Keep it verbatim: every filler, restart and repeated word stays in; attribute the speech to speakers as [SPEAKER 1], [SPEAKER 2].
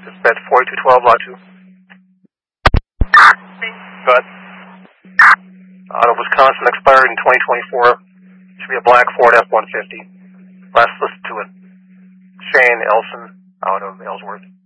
[SPEAKER 1] Dispatch forty-two twelve, lot two. Go ahead. Out of Wisconsin, expired in twenty twenty-four. Should be a black Ford F one fifty. Last listed to it. Shane Elson out of Ellsworth.